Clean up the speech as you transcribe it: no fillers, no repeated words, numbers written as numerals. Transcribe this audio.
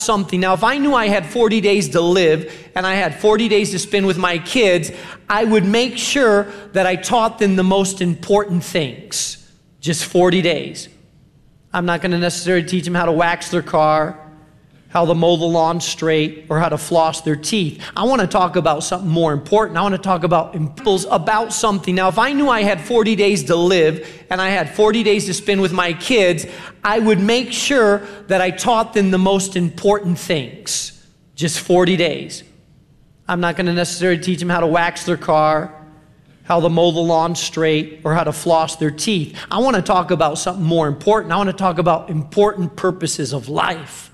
something. Now, if I knew I had 40 days to live and I had 40 days to spend with my kids, I would make sure that I taught them the most important things. Just 40 days. I'm not going to necessarily teach them how to wax their car, how to mow the lawn straight, or how to floss their teeth. I want to talk about something more important. I want to talk about something. Now, if I knew I had 40 days to live and I had 40 days to spend with my kids, I would make sure that I taught them the most important things. Just 40 days. I'm not going to necessarily teach them how to wax their car, how to mow the lawn straight, or how to floss their teeth. I want to talk about something more important. I want to talk about important purposes of life.